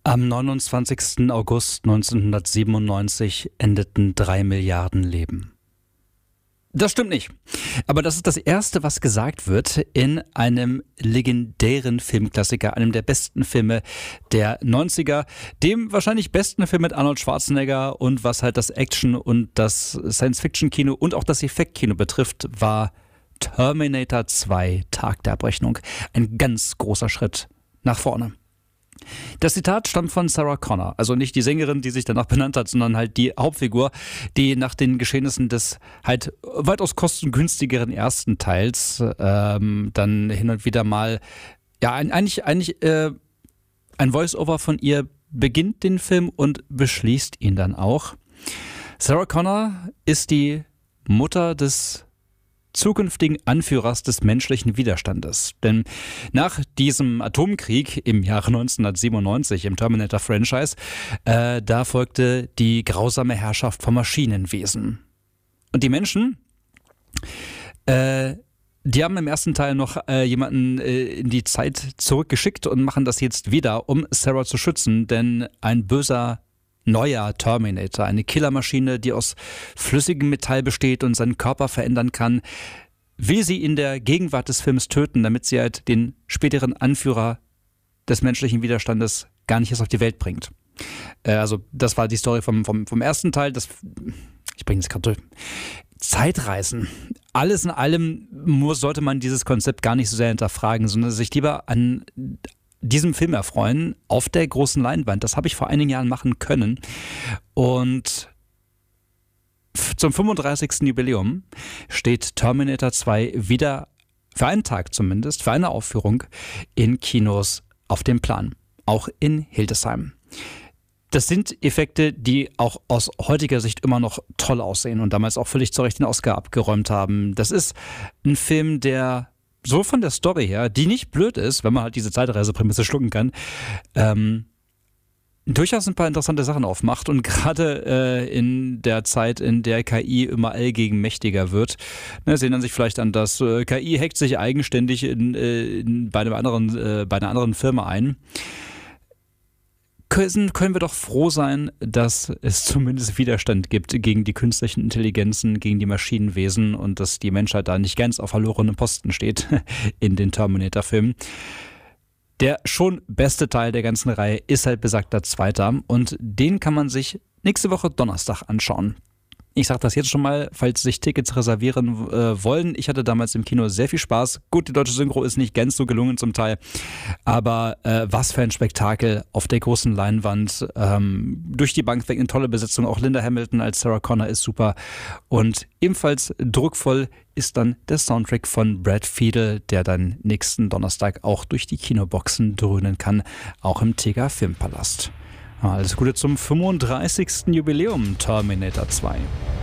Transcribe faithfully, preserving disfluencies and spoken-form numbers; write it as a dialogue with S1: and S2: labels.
S1: Am neunundzwanzigsten August neunzehnhundertsiebenundneunzig endeten drei Milliarden Leben. Das stimmt nicht. Aber das ist das Erste, was gesagt wird in einem legendären Filmklassiker, einem der besten Filme der neunziger, dem wahrscheinlich besten Film mit Arnold Schwarzenegger, und was halt das Action- und das Science-Fiction-Kino und auch das Effektkino betrifft, war Terminator zwei, Tag der Abrechnung. Ein ganz großer Schritt nach vorne. Das Zitat stammt von Sarah Connor, also nicht die Sängerin, die sich danach benannt hat, sondern halt die Hauptfigur, die nach den Geschehnissen des halt weitaus kostengünstigeren ersten Teils ähm, dann hin und wieder mal, ja, eigentlich, eigentlich äh, ein Voice-Over von ihr beginnt den Film und beschließt ihn dann auch. Sarah Connor ist die Mutter des zukünftigen Anführers des menschlichen Widerstandes. Denn nach diesem Atomkrieg im Jahre neunzehnhundertsiebenundneunzig im Terminator-Franchise, äh, da folgte die grausame Herrschaft vom Maschinenwesen. Und die Menschen, äh, die haben im ersten Teil noch äh, jemanden äh, in die Zeit zurückgeschickt und machen das jetzt wieder, um Sarah zu schützen, denn ein böser neuer Terminator, eine Killermaschine, die aus flüssigem Metall besteht und seinen Körper verändern kann, will sie in der Gegenwart des Films töten, damit sie halt den späteren Anführer des menschlichen Widerstandes gar nicht erst auf die Welt bringt. Äh, also das war die Story vom, vom, vom ersten Teil. Das, ich bringe das gerade durch. Zeitreisen. Alles in allem muss, sollte man dieses Konzept gar nicht so sehr hinterfragen, sondern sich lieber an diesem Film erfreuen auf der großen Leinwand. Das habe ich vor einigen Jahren machen können. Und zum fünfunddreißigsten Jubiläum steht Terminator zwei wieder, für einen Tag zumindest, für eine Aufführung in Kinos auf dem Plan. Auch in Hildesheim. Das sind Effekte, die auch aus heutiger Sicht immer noch toll aussehen und damals auch völlig zu Recht den Oscar abgeräumt haben. Das ist ein Film, der so von der Story her, die nicht blöd ist, wenn man halt diese Zeitreiseprämisse schlucken kann, ähm, durchaus ein paar interessante Sachen aufmacht, und gerade äh, in der Zeit, in der K I immer allgegenmächtiger wird, ne, sehen dann sich vielleicht an, dass äh, K I hackt sich eigenständig in, äh, in, bei, einem anderen, äh, bei einer anderen Firma ein. Können, können wir doch froh sein, dass es zumindest Widerstand gibt gegen die künstlichen Intelligenzen, gegen die Maschinenwesen, und dass die Menschheit da nicht ganz auf verlorenem Posten steht in den Terminator-Filmen. Der schon beste Teil der ganzen Reihe ist halt besagter Zweiter, und den kann man sich nächste Woche Donnerstag anschauen. Ich sage das jetzt schon mal, falls sich Tickets reservieren äh, wollen. Ich hatte damals im Kino sehr viel Spaß. Gut, die deutsche Synchro ist nicht ganz so gelungen zum Teil, aber äh, was für ein Spektakel auf der großen Leinwand. Ähm, durch die Bank weg eine tolle Besetzung. Auch Linda Hamilton als Sarah Connor ist super. Und ebenfalls druckvoll ist dann der Soundtrack von Brad Fiedel, der dann nächsten Donnerstag auch durch die Kinoboxen dröhnen kann, auch im T G A Filmpalast. Alles Gute zum fünfunddreißigsten Jubiläum Terminator zwei.